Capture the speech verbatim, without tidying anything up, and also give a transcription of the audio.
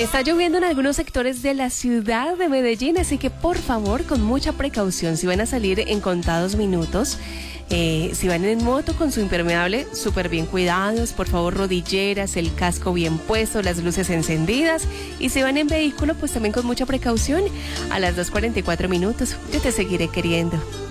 Está lloviendo en algunos sectores de la ciudad de Medellín, así que por favor, con mucha precaución, si van a salir en contados minutos, eh, si van en moto con su impermeable, súper bien cuidados, por favor, rodilleras, el casco bien puesto, las luces encendidas, y si van en vehículo, pues también con mucha precaución. A las dos cuarenta y cuatro minutos, yo te seguiré queriendo.